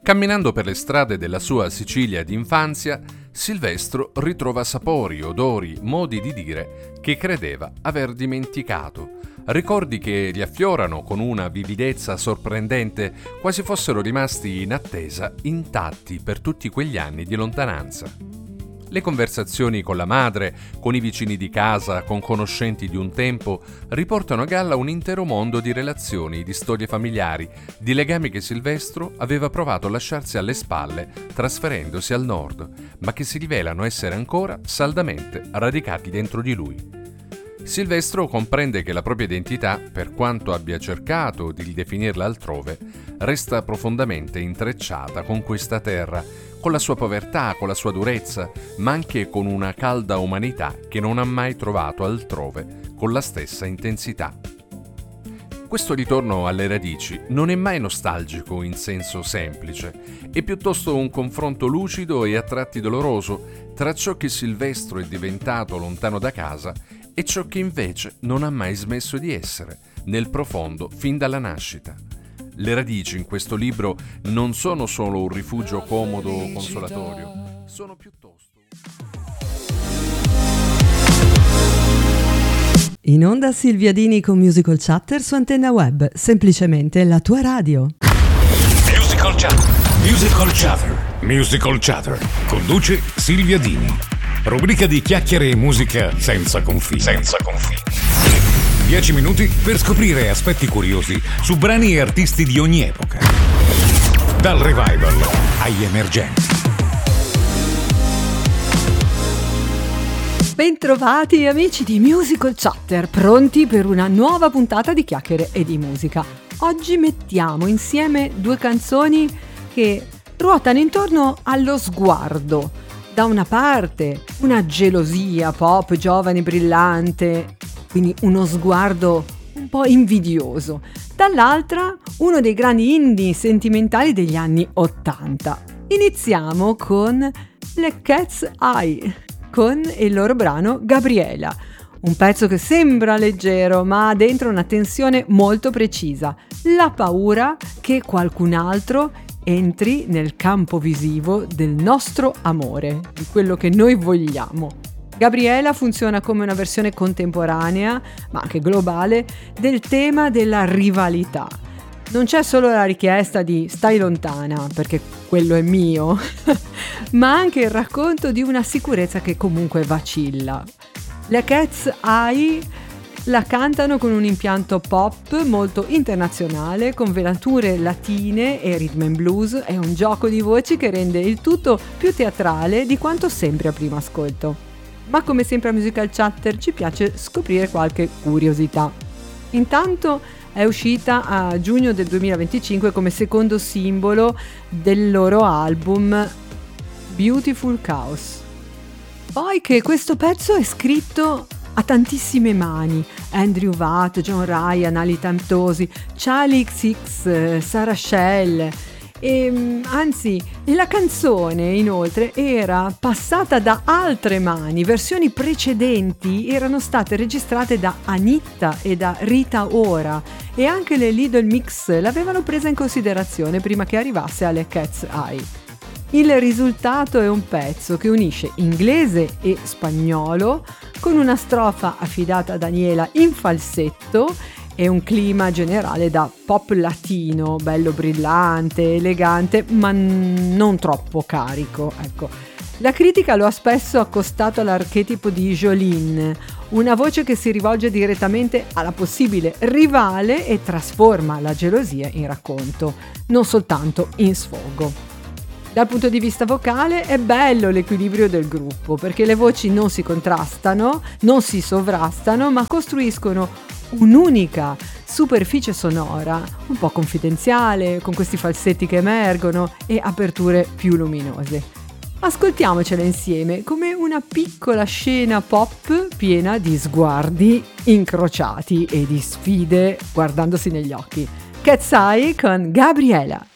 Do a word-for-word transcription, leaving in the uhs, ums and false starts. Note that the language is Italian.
Camminando per le strade della sua Sicilia d'infanzia, Silvestro ritrova sapori, odori, modi di dire che credeva aver dimenticato. Ricordi che gli affiorano con una vividezza sorprendente, quasi fossero rimasti in attesa, intatti per tutti quegli anni di lontananza. Le conversazioni con la madre, con i vicini di casa, con conoscenti di un tempo, riportano a galla un intero mondo di relazioni, di storie familiari, di legami che Silvestro aveva provato a lasciarsi alle spalle trasferendosi al nord, ma che si rivelano essere ancora saldamente radicati dentro di lui. Silvestro comprende che la propria identità, per quanto abbia cercato di ridefinirla altrove, resta profondamente intrecciata con questa terra, con la sua povertà, con la sua durezza, ma anche con una calda umanità che non ha mai trovato altrove con la stessa intensità. Questo ritorno alle radici non è mai nostalgico in senso semplice, è piuttosto un confronto lucido e a tratti doloroso tra ciò che Silvestro è diventato lontano da casa e ciò che invece non ha mai smesso di essere, nel profondo fin dalla nascita. Le radici in questo libro non sono solo un rifugio comodo o consolatorio, sono piuttosto... In onda Silvia Dini con Musical Chatter su Antenna Web, semplicemente la tua radio. Musical Chatter, Musical Chatter, Musical Chatter. Conduce Silvia Dini. Rubrica di chiacchiere e musica senza confini. Senza confini. Dieci minuti per scoprire aspetti curiosi su brani e artisti di ogni epoca. Dal revival agli emergenti. Bentrovati amici di Musical Chatter, pronti per una nuova puntata di chiacchiere e di musica. Oggi mettiamo insieme due canzoni che ruotano intorno allo sguardo. Da una parte una gelosia pop giovane brillante, quindi uno sguardo un po' invidioso. Dall'altra uno dei grandi indie sentimentali degli anni ottanta. Iniziamo con le Cat's Eye, con il loro brano Gabriela, un pezzo che sembra leggero ma ha dentro una tensione molto precisa, la paura che qualcun altro entri nel campo visivo del nostro amore, di quello che noi vogliamo. Gabriela funziona come una versione contemporanea, ma anche globale, del tema della rivalità. Non c'è solo la richiesta di stai lontana, perché quello è mio, ma anche il racconto di una sicurezza che comunque vacilla. Le Cat's Eye la cantano con un impianto pop molto internazionale, con venature latine e rhythm and blues. È un gioco di voci che rende il tutto più teatrale di quanto sembri a primo ascolto. Ma come sempre a Musical Chatter ci piace scoprire qualche curiosità. Intanto è uscita a giugno del duemilaventicinque come secondo simbolo del loro album Beautiful Chaos. Poi che questo pezzo è scritto a tantissime mani: Andrew Watt, John Ryan, Ali Tamtosi, Charlie X X, Sarah Shell. E, anzi, la canzone inoltre era passata da altre mani, versioni precedenti erano state registrate da Anitta e da Rita Ora e anche le Lidl Mix l'avevano presa in considerazione prima che arrivasse alle Cat's Eye. Il risultato è un pezzo che unisce inglese e spagnolo con una strofa affidata a Daniela in falsetto e un clima generale da pop latino, bello brillante, elegante, ma non troppo carico, ecco. La critica lo ha spesso accostato all'archetipo di Jolene, una voce che si rivolge direttamente alla possibile rivale e trasforma la gelosia in racconto, non soltanto in sfogo. Dal punto di vista vocale è bello l'equilibrio del gruppo, perché le voci non si contrastano, non si sovrastano, ma costruiscono un'unica superficie sonora, un po' confidenziale, con questi falsetti che emergono e aperture più luminose. Ascoltiamocela insieme come una piccola scena pop piena di sguardi incrociati e di sfide guardandosi negli occhi. Cat's Eye con Gabriela.